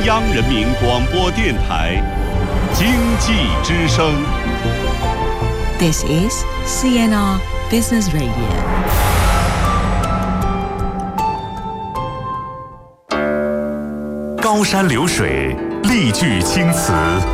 央人民广播电台经济之声。 This is CNR Business Radio. 高山流水，丽句青词，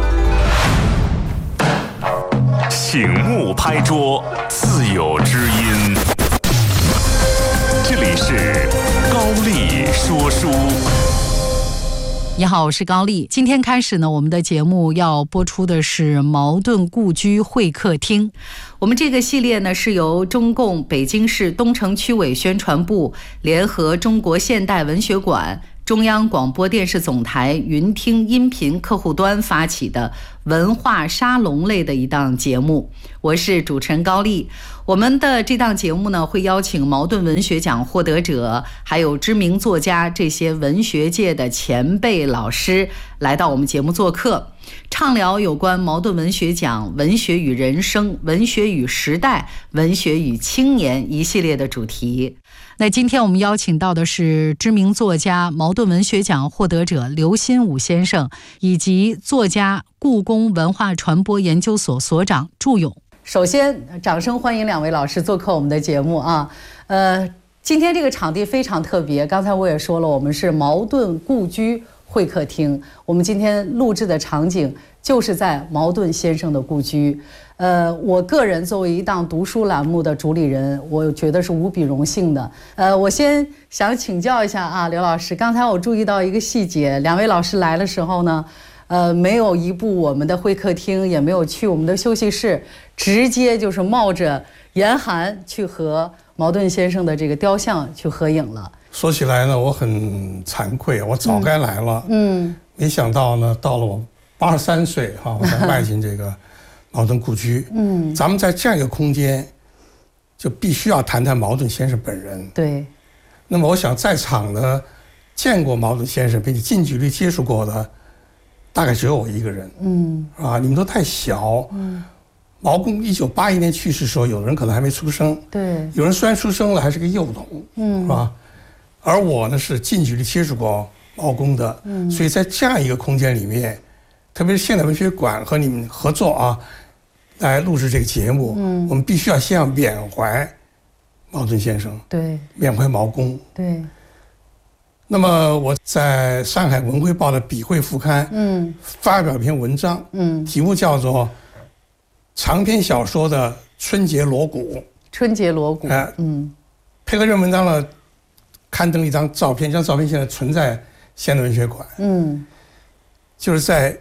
醒目拍桌，自有知音。这里是高丽说书。 你好，我是高丽。今天开始呢，我们的节目要播出的是茅盾故居会客厅。我们这个系列呢，是由中共北京市东城区委宣传部联合中国现代文学馆、中央广播电视总台云听音频客户端发起的文化沙龙类的一档节目。我是主持人高丽。我们的这档节目呢，会邀请茅盾文学奖获得者，还有知名作家，这些文学界的前辈老师来到我们节目做客，畅聊有关茅盾文学奖、文学与人生、文学与时代、文学与青年一系列的主题。那今天我们邀请到的是知名作家、茅盾文学奖获得者刘心武先生，以及作家、故宫文化传播研究所所长祝勇。首先，掌声欢迎两位老师做客我们的节目啊！今天这个场地非常特别，刚才我也说了，我们是茅盾故居会客厅。我们今天录制的场景就是在茅盾先生的故居。我个人作为一档读书栏目的主理人，我觉得是无比荣幸的。我先想请教一下啊，刘老师，刚才我注意到一个细节，两位老师来的时候呢，没有移步我们的会客厅，也没有去我们的休息室，直接就是冒着严寒去和茅盾先生的这个雕像去合影了。 说起来呢，我很惭愧，我早该来了。没想到呢，到了我83岁哈，我才迈进这个茅盾故居。咱们在这样一个空间，就必须要谈谈茅盾先生本人。 对。 那么我想在场的见过茅盾先生并且近距离接触过的，大概只有我一个人。你们都太小。毛公1981年去世的时候，有的人可能还没出生。 对。 有人虽然出生了，还是个幼童。是吧？而我呢是近距离接触过毛公的。所以在这样一个空间里面，特别是现代文学馆和你们合作啊，来录制这个节目。我们必须要先要缅怀茅盾先生。 对。 缅怀毛公。 对。 那么我在上海文汇报的笔会副刊发表一篇文章，题目叫做长篇小说的春节锣鼓。 春节锣鼓。 配合这篇文章呢，刊登了一张照片，这张照片现在存在现代文学馆。就是在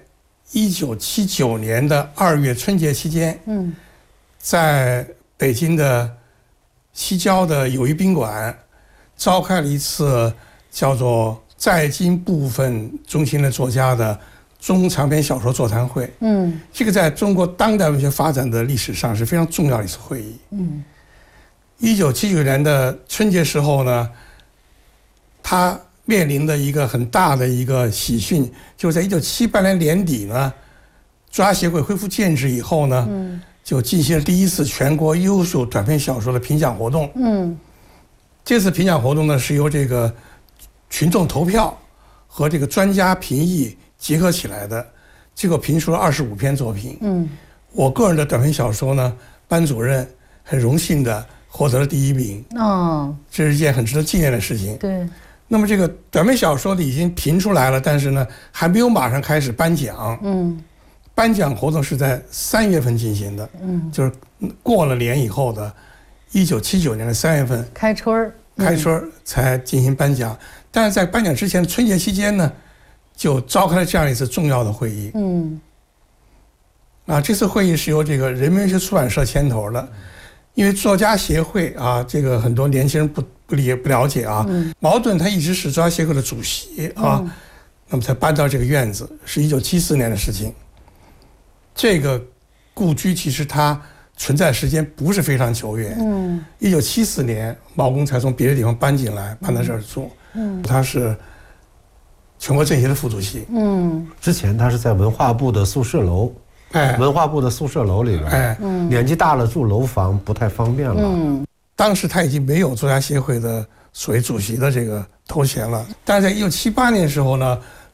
1979年的2月春节期间，在北京的西郊的友谊宾馆召开了一次叫做在京部分中青年作家的中长篇小说座谈会。这个在中国当代文学发展的历史上是非常重要的一次会议。1979年的春节时候呢，他面临的一个很大的一个喜讯，就是在1978年年底呢，作家协会恢复建制以后呢，就进行了第一次全国优秀短篇小说的评奖活动。这次评奖活动呢，是由这个群众投票和这个专家评议结合起来的，结果评出了25篇作品。我个人的短篇小说呢，班主任很荣幸的获得了第1名。这是一件很值得纪念的事情。 对。 那么这个短篇小说呢已经评出来了，但是呢还没有马上开始颁奖。颁奖活动是在3月份进行的。就是过了年以后的1979年的3月份开春才进行颁奖。但是在颁奖之前，春节期间呢，就召开了这样一次重要的会议。这次会议是由这个人民文学出版社牵头的，因为作家协会啊，这个很多年轻人不了解啊。茅盾他一直是作家协会的主席啊，那么才搬到这个院子，是1974年的事情。这个故居其实它存在时间不是非常久远。1974年毛公才从别的地方搬进来，搬到这儿住。他是全国政协的副主席。 之前他是在文化部的宿舍楼。文化部的宿舍楼里边。年纪大了住楼房不太方便了。 当时他已经没有作家协会的所谓主席的这个头衔了，但是在1978年的时候呢，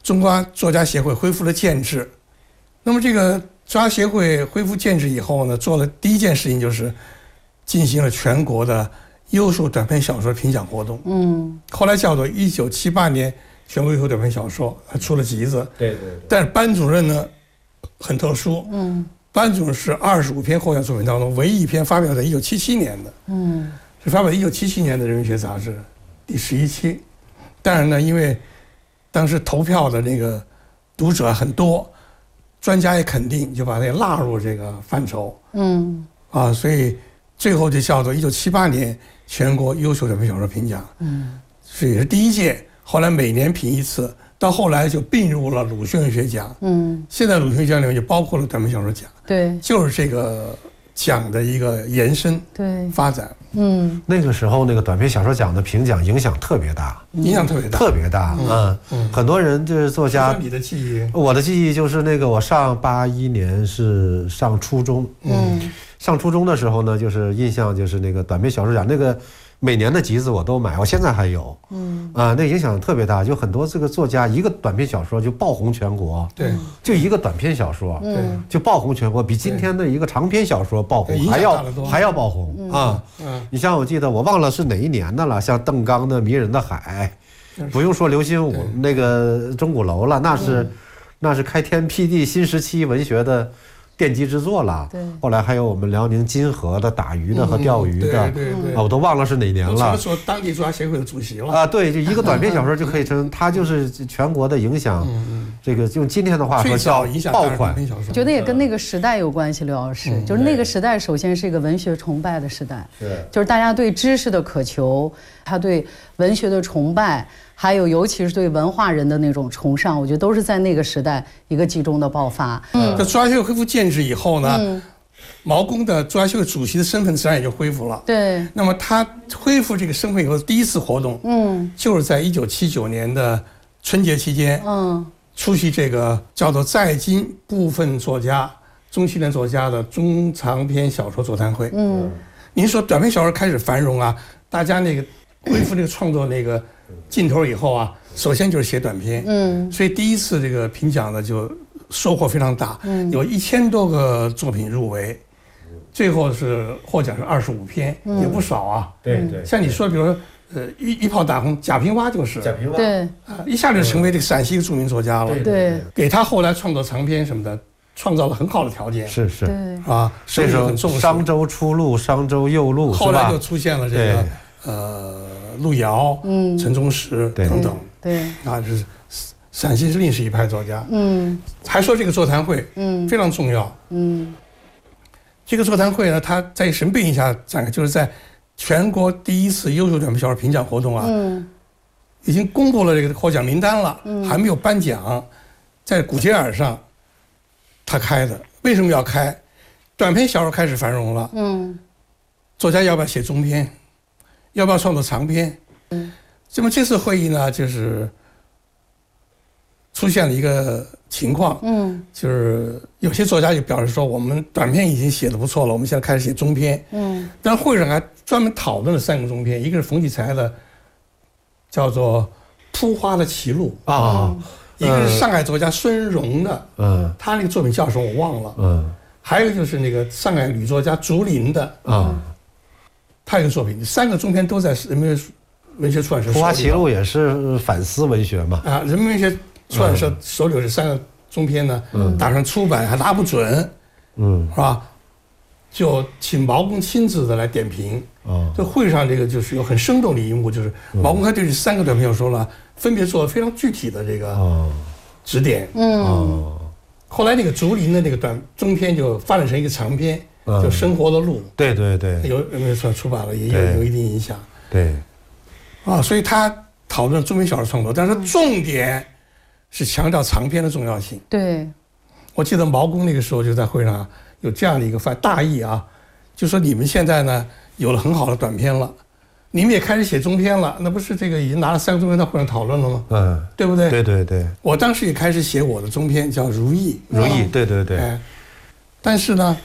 中国作家协会恢复了建制。那么这个作家协会恢复建制以后呢，做了第一件事情就是进行了全国的优秀短篇小说评奖活动。后来叫做1978年全国优秀短篇小说，还出了集子。 对。 但是班主任呢很特殊，班主任是25篇获奖作品当中唯一一篇发表在1977年的，是发表在1977年的《人文学杂志》第11期。当然呢，因为当时投票的那个读者很多，专家也肯定，就把它纳入这个范畴。所以最后就叫做1978年全国优秀短篇小说评奖。这也是第一届，后来每年评一次，到后来就并入了鲁迅文学奖。现在鲁迅奖里面就包括了短篇小说奖。 对， 就是这个奖的一个延伸， 对， 发展。 那个时候那个短篇小说奖的评奖影响特别大，特别大。很多人就是作家。 你的记忆？ 我的记忆就是那个我上81年是上初中。上初中的时候呢，就是印象就是那个短篇小说奖那个。每年的集子我都买，我现在还有。那影响特别大，就很多这个作家一个短篇小说就爆红全国。 对， 就一个短篇小说，就爆红全国，比今天的一个长篇小说爆红还要爆红啊！你像我记得我忘了是哪一年的了，像邓刚的《迷人的海》，不用说刘心武那个钟鼓楼了，那是开天辟地新时期文学的奠基之作了。 对， 后来还有我们辽宁金河的打鱼的和钓鱼的。 对， 我都忘了是哪年了。 说当地作家协会的主席了啊，对，就一个短篇小说就可以称，它就是全国的影响。这个用今天的话说叫爆款。 我觉得也跟那个时代有关系，刘老师，就是那个时代首先是一个文学崇拜的时代，就是大家对知识的渴求，他对文学的崇拜。还有，尤其是对文化人的那种崇尚，我觉得都是在那个时代一个集中的爆发。 这作家协会恢复建制以后呢，毛公的作家协会主席的身份自然也就恢复了。 对。 那么他恢复这个身份以后，第一次活动，就是在1979年的春节期间，出席这个叫做在京部分作家、中青年作家的中长篇小说座谈会。您说短篇小说开始繁荣啊，大家那个恢复这个创作那个。劲头以后啊，首先就是写短篇，所以第一次这个评奖呢就收获非常大，有1000多个作品入围，最后是获奖是25篇，也不少啊。 对， 像你说，比如说一炮打红贾平凹就是贾平凹， 对， 一下就成为这个陕西著名作家了。 对， 给他后来创作长篇什么的创造了很好的条件。 是啊， 这时候商周初露、商周右露， 后来就出现了这个路遥、陈忠实等等， 对， 啊，这是陕西是另是一派作家。还说这个座谈会，非常重要。这个座谈会呢，它在什么背景下展开？就是在全国第一次优秀短篇小说评奖活动啊，已经公布了这个获奖名单了，还没有颁奖，在古街耳上，他开的。为什么要开？短篇小说开始繁荣了，作家要不要写中篇？要不要创作长篇？那么这次会议呢，就是出现了一个情况，就是有些作家就表示说，我们短篇已经写得不错了，我们现在开始写中篇。但会上还专门讨论了3个中篇，一个是冯骥才的，叫做《扑花的歧路》啊，一个是上海作家孙荣的，他那个作品叫什么我忘了，还有就是那个上海女作家竹林的他有个作品，3个中篇都在人民文学出版社手里。 扑花歧路也是反思文学嘛。啊， 人民文学出版社手里有这3个中篇呢，打算出版还拿不准，是吧？就请毛公亲自的来点评。这会上这个就是有很生动的一幕，就是毛公他对这3个短篇小说呢，分别做了非常具体的这个指点。后来那个竹林的那个中篇就发展成一个长篇。就生活的路， 对， 有没有出版了，也有一定影响。 对， 所以他讨论中篇小说创作，但是重点是强调长篇的重要性。 对， 我记得毛公那个时候就在会上有这样的一个大意啊，就说你们现在呢有了很好的短篇了，你们也开始写中篇了，那不是这个已经拿了3个中篇到会上讨论了吗？对不对？ 对。 我当时也开始写我的中篇，叫《如意》。对。但是呢。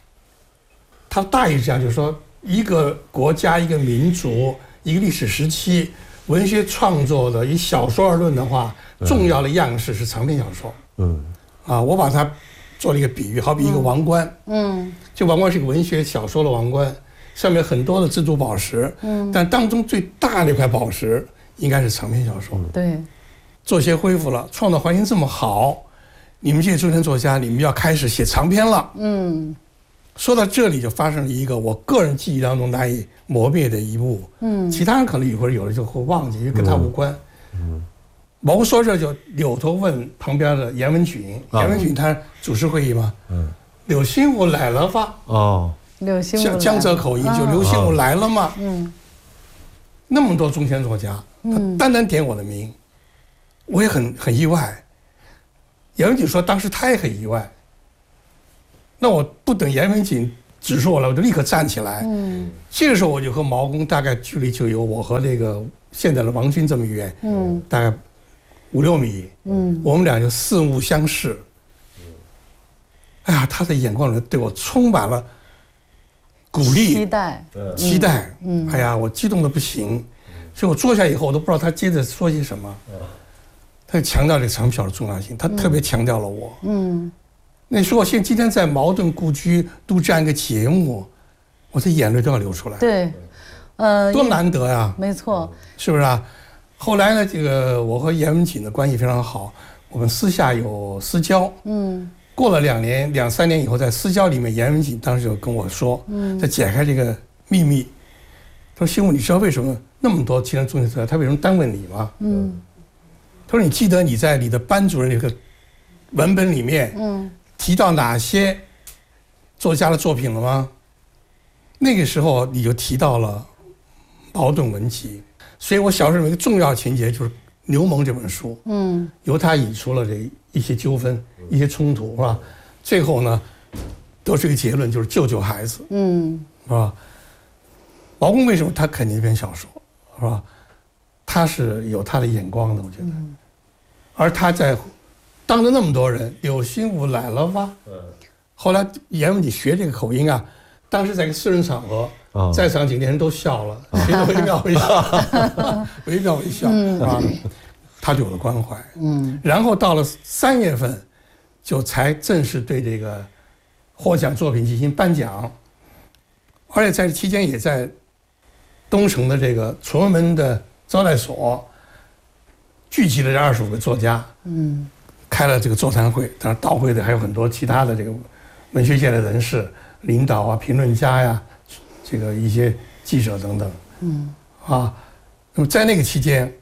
他大意是这样，就是说，一个国家、一个民族、一个历史时期， 文学创作的以小说而论的话，重要的样式是长篇小说。我把它做了一个比喻，好比一个王冠。这王冠是一个文学小说的王冠，上面很多的珍珠宝石。但当中最大的一块宝石应该是长篇小说。 对， 作协恢复了，创作环境这么好，你们这些中年作家，你们要开始写长篇了。说到这里就发生了一个我个人记忆当中难以磨灭的一幕。其他人可能一会儿有的就会忘记，因为跟他无关。我说这就扭头问旁边的严文俊，严文俊他主持会议吗？柳心武来了吧？ 柳心武江浙口音就柳心武来了吗？那么多中间作家，他单单点我的名，我也很意外。严文俊说当时他也很意外。那我不等严文俊指示我了，我就立刻站起来。这个时候我就和毛公大概距离就有我和那个现在的王军这么远，大概5、6米。我们俩就四目相视。哎呀，他的眼光里对我充满了鼓励、期待。哎呀，我激动的不行。所以我坐下以后，我都不知道他接着说些什么。他就强调这长篇小说的重要性，他特别强调了我。那说我今天在茅盾故居录这样一个节目，我的眼泪都要流出来。 对， 多难得呀！ 没错， 是不是啊？后来呢，这个我和严文锦的关系非常好，我们私下有私交。过了2、3年以后，在私交里面，严文锦当时就跟我说，在解开这个秘密。他说：“新武，你知道为什么那么多其他中年作家他为什么单问你吗？”他说：“你记得你在你的班主任那个文本里面，提到哪些作家的作品了吗？那个时候你就提到了《茅盾文集》，所以我小时候有一个重要情节就是《牛虻》这本书，由他引出了这一些纠纷、一些冲突，是吧？最后呢，得出一个结论，就是救孩子，是吧？毛公为什么他肯定这篇小说，是吧？他是有他的眼光的，我觉得，而他在。当着那么多人，柳心武来了吧？后来严文锦学这个口音啊，当时在一个私人场合，在场几个人都笑了，谁都微妙微笑，微妙微笑啊，他对我的关怀。然后到了3月份，就才正式对这个获奖作品进行颁奖，而且在这期间也在东城的这个崇文门的招待所聚集了这25个作家。开了这个座谈会，当然到会的还有很多其他的这个文学界的人士、领导啊、评论家呀，这个一些记者等等。那么在那个期间，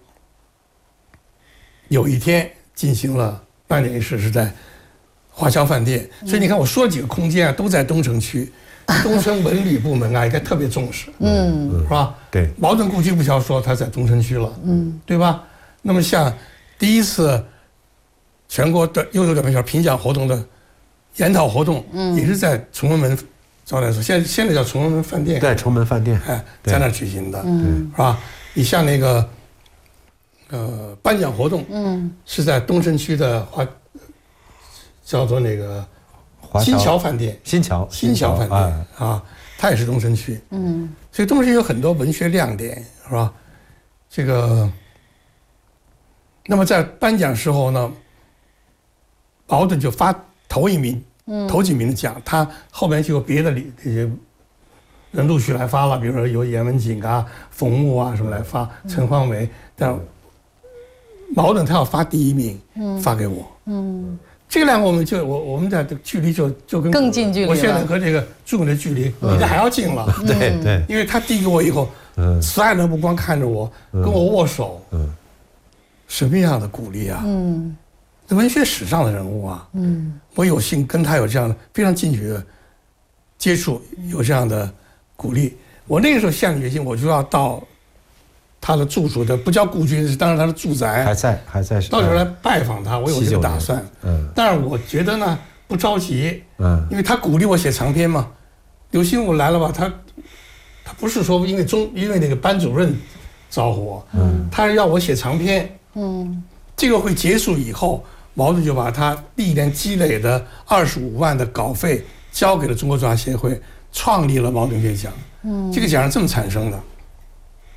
有一天进行了颁奖仪式，是在华侨饭店。所以你看，我说几个空间啊，都在东城区，东城文旅部门啊，应该特别重视，是吧？ 对， 茅盾故居不消说，它在东城区了，对吧？那么像第一次。全国的优秀短篇小说评奖活动的研讨活动，也是在崇文门招待所，现在叫崇文门饭店。对， 崇门饭店， 在那儿举行的，是吧？你像那个颁奖活动，是在东城区的叫做那个新桥饭店，新桥饭店啊，它也是东城区，所以东城区有很多文学亮点，是吧？这个，那么在颁奖时候呢？茅盾就发头几名的奖，他后面就有别的这些人陆续来发了，比如说由严文锦啊、冯木啊什么来发，陈荒伟，但茅盾他要发第1名，发给我。这两个我们的距离就跟更近距离了。 我现在和这个朱勇的距离比这还要近了。 对， 因为他递给我以后，所有人目光看着我，跟我握手，什么样的鼓励啊！文学史上的人物啊，我有幸跟他有这样的非常近距离的接触，有这样的鼓励。我那个时候下定决心，我就要到他的住处的，不叫故居，当然他的住宅还在， 到时候来拜访他，我有这个打算。但是我觉得呢不着急，因为他鼓励我写长篇嘛。柳心武来了吧，他不是说因为那个班主任招呼我，他是要我写长篇。这个会结束以后。茅盾就把他历年积累的25万的稿费交给了中国作家协会，创立了茅盾月奖。这个奖是这么产生的。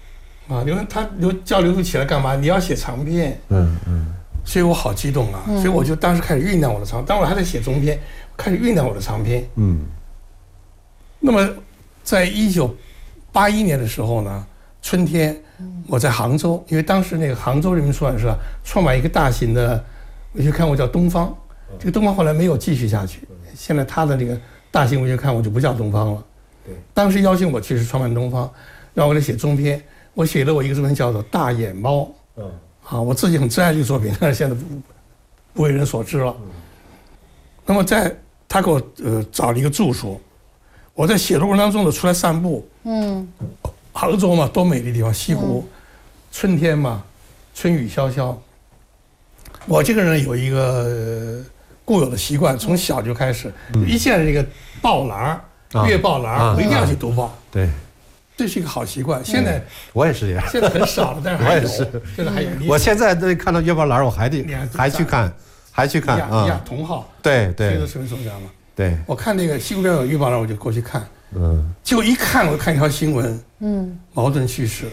啊，叫刘书起来干嘛？你要写长篇。所以我好激动啊！所以我就当时开始酝酿我的长，当我还在写中篇，开始酝酿我的长篇。那么，在1981年的时候呢，春天，我在杭州，因为当时那个杭州人民出版社创办一个大型的文学刊物叫《东方》，这个《东方》后来没有继续下去，现在他的这个大型文学刊物就不叫《东方》了。对，当时邀请我去是创办《东方》，让我来写中篇，我写了我一个作品叫做《大眼猫》。我自己很珍爱这个作品，但是现在不为人所知了。那么他给我找了一个住处，我在写的过程当中呢，出来散步。杭州嘛，多美丽的地方，西湖，春天嘛，春雨潇潇。我这个人有一个固有的习惯，从小就开始，一见这个报栏月报栏，我一定要去读报。对。这是一个好习惯，现在我也是这样， 现在很少了，但是还有，现在还有。 我现在看到月报栏，我还去看啊， 同号， 对， 这都是什么样嘛？ 对， 我看那个西湖边有月报栏，我就过去看，结果一看，我看一条新闻，茅盾去世，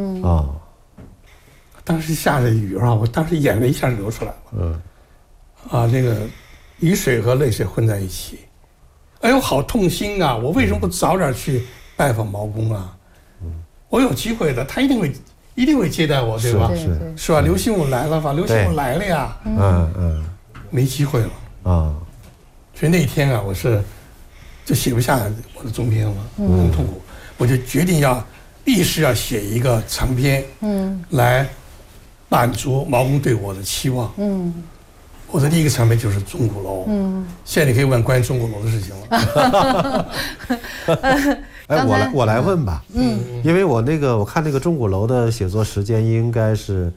当时下着雨啊，我当时眼泪一下流出来了，这个雨水和泪水混在一起，哎呦，好痛心啊！我为什么不早点去拜访毛公啊？我有机会的，他一定会接待我，对吧？是吧？刘心武来了吧？刘心武来了呀，没机会了啊。所以那一天啊，我就写不下我的中篇了，很痛苦。我就决定立誓要写一个长篇，来满足毛公对我的期望。我的第一个长篇就是钟鼓楼。现在你可以问关于钟鼓楼的事情了。 哎，我来问吧。因为我看那个钟鼓楼的写作时间应该是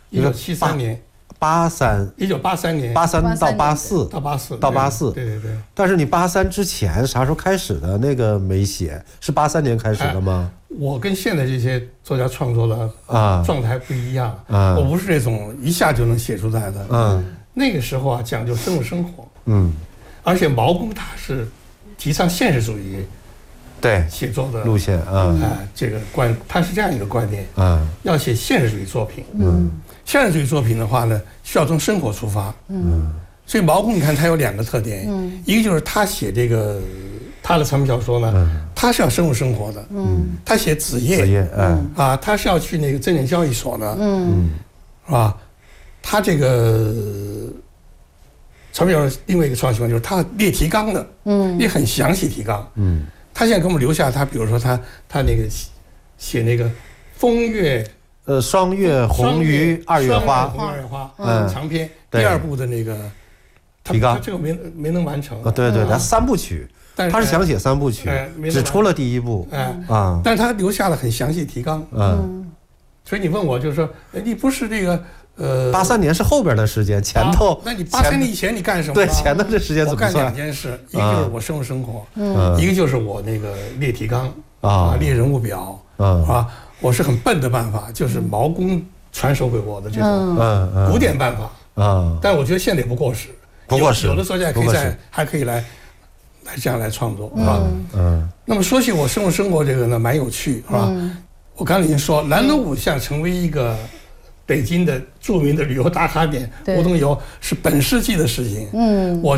1973年。1983年。 83到84。 到84。对。 但是你83之前啥时候开始的？那个没写，是83年开始的吗？ 我跟现在这些作家创作的状态不一样。我不是那种一下就能写出来的。那个时候啊，讲究生活。而且毛公他是提倡现实主义。 对， 写作的路线这个他是这样一个观点要写现实主义作品。现实主义作品的话呢，需要从生活出发。所以毛公你看他有2个特点，一个就是他写他的长篇小说呢，他是要生活的。他写子夜他是要去那个证券交易所呢，是吧？他这个长篇小说另外一个创新就是他列提纲的，列很详细提纲。他现在给我们留下比如说他那个写那个风月， 双月红鱼二月花， 长篇第2部的那个提纲，他这个没能完成。 对，他3部曲，他是想写3部曲，只出了第1部。 但是他留下了很详细提纲。所以你问我就是说，你不是这个 83年是后边的时间，前头。 那你83年以前你干什么？ 对，前头这时间怎么算？ 我干2件事，一个就是我生活，一个就是我那个列提纲列人物表我是很笨的办法，就是毛公传授给我的这种古典办法但我觉得现在也不过时，有的作家还可以来这样来创作那么说起我生活这个呢，蛮有趣是吧？我刚才已经说，南锣鼓巷成为一个北京的著名的旅游打卡点，梧桐游是本世纪的事情。我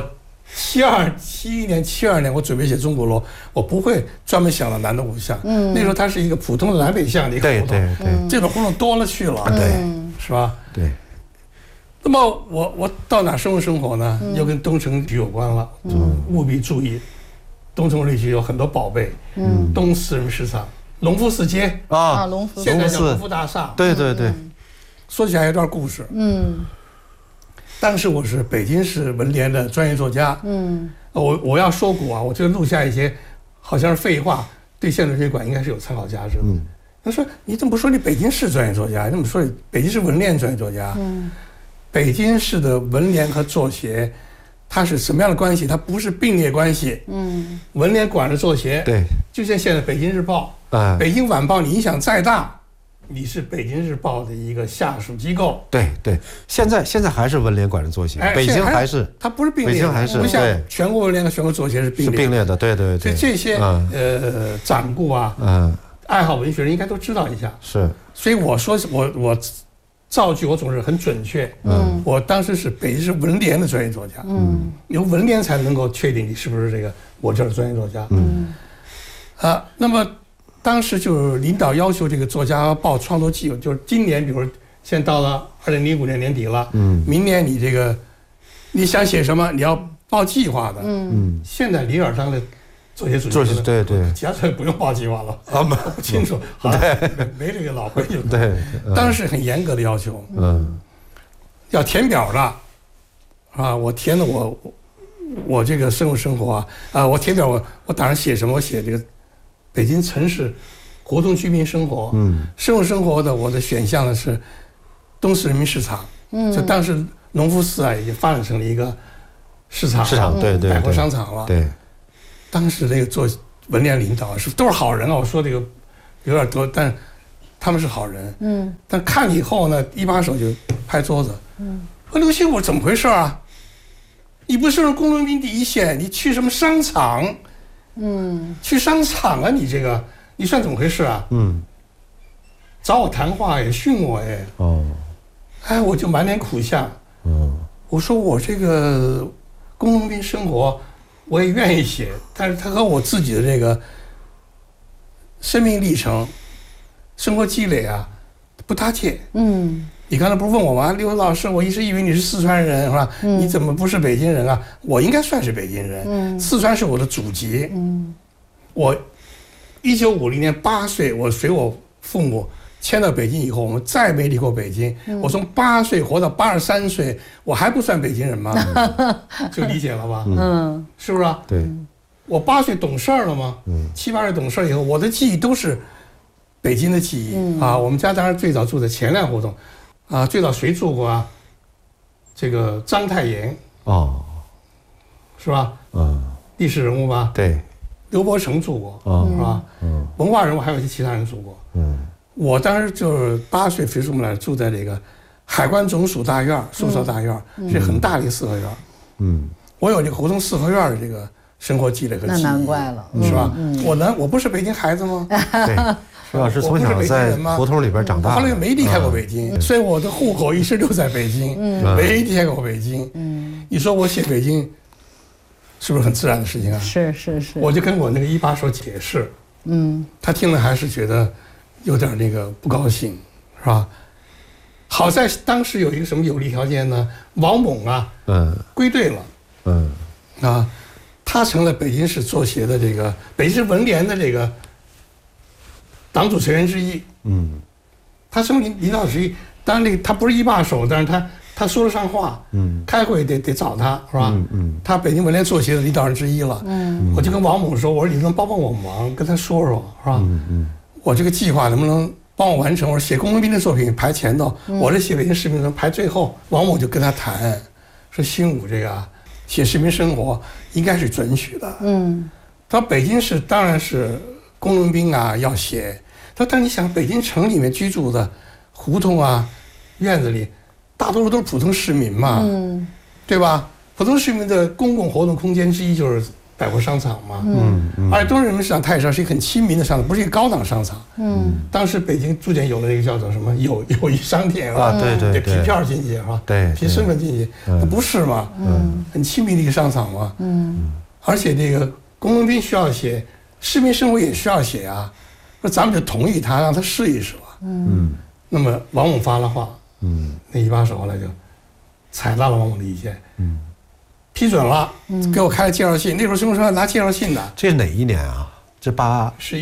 71年、72年，我准备写钟鼓楼，我不会专门想到南锣鼓巷。那时候它是一个普通的南北向的一个胡同，对，这种胡同多了去了，对，是吧？对。那么我到哪生活呢？又跟东城区有关了，务必注意，东城绿区有很多宝贝，东四人市场、隆福寺街现在叫隆福大厦， 对。 说起来有段故事，当时我是北京市文联的专业作家，我要说古啊，我就录下一些好像是废话，对现代文学馆应该是有参考价值的。他说你怎么不说你北京市专业作家，你怎么说你北京市文联专业作家？北京市的文联和作协，它是什么样的关系？它不是并列关系。文联管着作协，对，就像现在北京日报、北京晚报，你影响再大，你是北京日报的一个下属机构。对， 现在还是文联管着作协，北京还是它不是并列， 北京还是不像全国文联和全国作协是并列的。 对。 所以这些掌故爱好文学人应该都知道一下。 是， 所以我说我造句我总是很准确。我当时是北京市文联的专业作家。有文联才能够确定你是不是这个我这儿的专业作家。那么当时就是领导要求这个作家报创作季，就是今年，比如现在到了2005年年底了，明年你这个你想写什么，你要报计划的。现在李尔当的作协主席， 对， 其他作不用报计划了啊，不清楚，好像没这个老规矩。 对， 当时很严格的要求，要填表的，啊，我填的我这个生活啊，我填表我打算写什么？我写这个北京城市活动居民生活，生活的我的选项呢是东四人民市场，就当时农福寺啊已经发展成了一个市场， 对， 百货商场了。 对， 当时那个做文联领导都是好人啊，我说这个有点多，但他们是好人。但看了以后呢，一把手就拍桌子，说刘兴武怎么回事啊？你不是工农兵第一线，你去什么商场？去商场啊！你这个，你算怎么回事啊？找我谈话也训我哎，我就满脸苦相。我说我这个工农兵生活，我也愿意写，但是它和我自己的这个生命历程、生活积累啊不搭界。你刚才不是问我吗？刘老师，我一直以为你是四川人，是吧？你怎么不是北京人啊？我应该算是北京人。四川是我的祖籍。我1950年8岁，我随我父母迁到北京以后，我们再没离过北京。我从8岁活到83岁，我还不算北京人吗？就理解了吧？是不是啊？ 对。 我8岁懂事儿了吗？7、8岁懂事儿以后，我的记忆都是北京的记忆啊。我们家当然最早住在前粮胡同。最早谁住过啊？这个章太炎是吧？历史人物吧？ 对， 刘伯承住过是吧？文化人物还有一些其他人住过。我当时就是8岁随父母来住在这个海关总署大院，宿舍大院，是很大的一个四合院。我有这个胡同四合院的这个生活积累和记忆， 那难怪了， 是吧？我不是北京孩子吗？ 对。徐老师从小在胡同里边长大， 后来没离开过北京，所以我的户口一直都在北京，没离开过北京。你说我写北京，是不是很自然的事情啊？ 是。 我就跟我那个一把手解释，他听了还是觉得有点那个不高兴，是吧？好在当时有一个什么有利条件呢？王猛啊，归队了，他成了北京市作协的这个北京市文联的这个党组成员之一。他成为领导之一，当然他不是一把手，但是他说得上话。开会得找他，是吧？他北京文联作协的领导人之一了。我就跟王猛说，我说你能帮我忙，跟他说说，是吧？我这个计划能不能帮我完成？我说写工农兵的作品排前头，我这写北京市民生排最后。王猛就跟他谈，说兴武这个写市民生活应该是准许的。他说北京市当然是工农兵啊要写。他说但你想北京城里面居住的胡同啊院子里，大多数都是普通市民嘛，对吧？普通市民的公共活动空间之一就是百货商场嘛，而且东四人民市场它也是一个很亲民的商场，不是一个高档商场。当时北京逐渐有了那个叫做什么友谊商店啊，对，凭票进去是吧？ 对， 凭身份进去，那不是嘛？很亲民的一个商场嘛。而且这个工农兵需要写，市民生活也需要写啊。那咱们就同意他，让他试一试吧。那么王猛发了话，那一把手后来就采纳了王猛的意见，批准了，给我开了介绍信。那时候什么时候拿介绍信的？ 这是哪一年啊？这是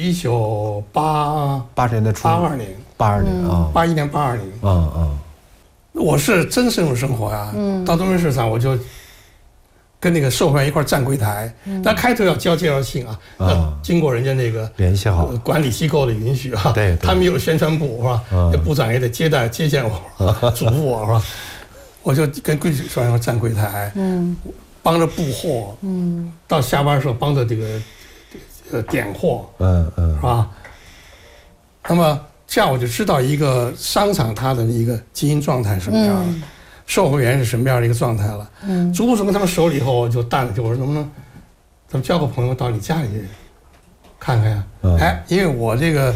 1980 年的初 82年 ，82年啊 ，81年82年。我是真深入生活啊，到东门市场我就跟那个售货员一块站柜台，但开头要交介绍信啊，要经过人家那个联系好管理机构的允许啊。 对， 他们有宣传部是吧？部长也得接见我，嘱咐我是吧？我就跟柜售货员站柜台，帮着布货，到下班的时候帮着这个点货，是吧？那么这样我就知道一个商场它的一个经营状态是什么样的。售货员是什么样的一个状态了？逐步跟他们熟了以后，就淡了，就我说能不能咱们交个朋友到你家里看看呀？因为我这个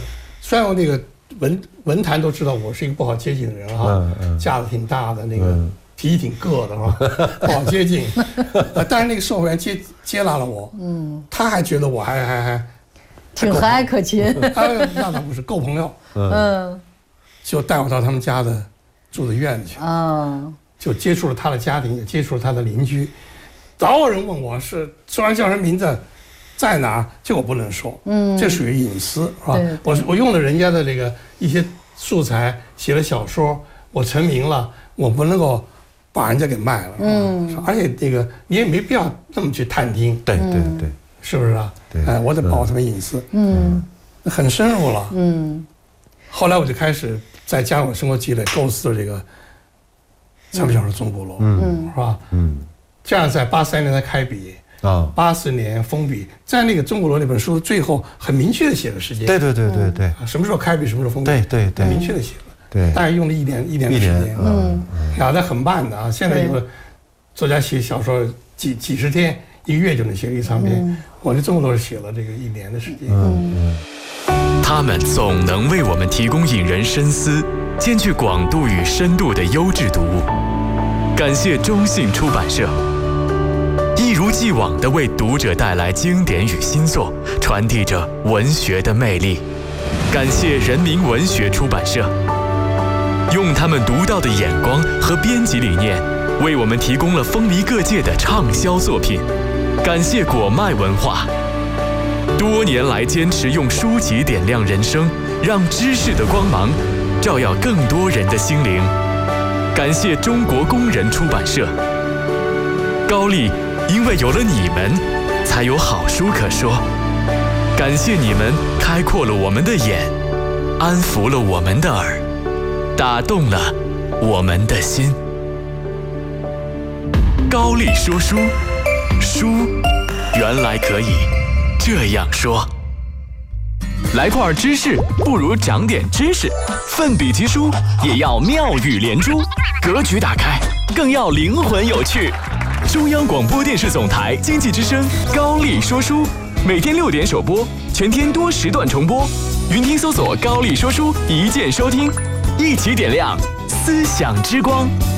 虽然我那个文坛都知道我是一个不好接近的人哈，架子挺大的那个。脾气挺硌的哈，不好接近。但是那个售货员接纳了我，他还觉得我还挺和蔼可亲。 那倒不是，够朋友。就带我到他们家的住的院子去，就接触了他的家庭，也接触了他的邻居。早有人问我是虽然叫人名字在哪儿，这我不能说，这属于隐私，是吧？我用了人家的这个一些素材，写了小说，我成名了，我不能够把人家给卖了，而且这个你也没必要那么去探听， 对， 是不是啊？对，我得保护他们隐私，很深入了，后来我就开始再加上我生活积累，构思了这个长篇小说《钟鼓楼》，是吧？这样在83年才开笔，80年封笔，在那个《钟鼓楼》那本书最后很明确的写了时间， 对， 什么时候开笔，什么时候封笔， 对， 很明确的写了。 对， 大概用了一年的时间，然后那很慢的啊。现在有个作家写小说几十天、1个月就能写一长篇，我这钟鼓楼是写了这个1年的时间。 他们总能为我们提供引人深思、兼具广度与深度的优质读物。感谢中信出版社，一如既往地为读者带来经典与新作，传递着文学的魅力。感谢人民文学出版社。用他们独到的眼光和编辑理念，为我们提供了风靡各界的畅销作品。感谢果麦文化，多年来坚持用书籍点亮人生，让知识的光芒照耀更多人的心灵。感谢中国工人出版社，高丽，因为有了你们，才有好书可说。感谢你们开阔了我们的眼，安抚了我们的耳，打动了我们的心。高丽说书，书原来可以这样说。来块知识，不如长点知识。奋笔疾书，也要妙语连珠。格局打开，更要灵魂有趣。中央广播电视总台经济之声高丽说书，每天6点首播，全天多时段重播。云听搜索高丽说书，一键收听，一起点亮思想之光。